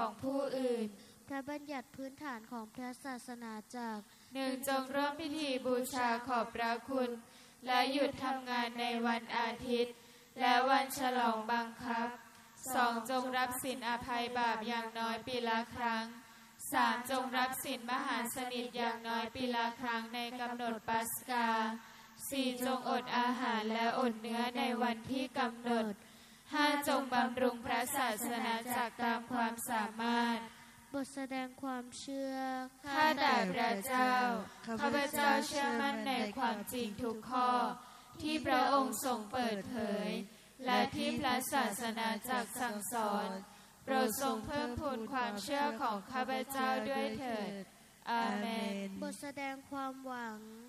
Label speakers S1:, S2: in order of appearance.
S1: ของผู้อื่น
S2: พระบัญญัติพื้นฐานของพระศาสนาจักร
S1: 1. จงร่วมพิธีบูชาขอบพระคุณและหยุดทำงานในวันอาทิตย์และวันฉลองบังคับ 2. จงรับศีลอภัยบาปอย่างน้อยปีละครั้ง 3. จงรับศีลมหาสนิทอย่างน้อยปีละครั้งในกำหนดปัสกา 4. จงอดอาหารและอดเนื้อในวันที่กำหนด 5. จงบำรุงพระศาสนาจักรตามความสามารถ
S2: บทแสดงความเชื่อ
S1: ข้าแต่พระเจ้าข้าพเจ้าเชื่อมั่นในความจริงทุกข้อที่พระองค์ทรงเปิดเผยและที่พระศาสนาจักรสั่งสอนโปรดทรงเพิ่มพูนความเชื่อของข้าพเจ้าด้วยเถิดอาเมน
S2: บทแสดงความหวัง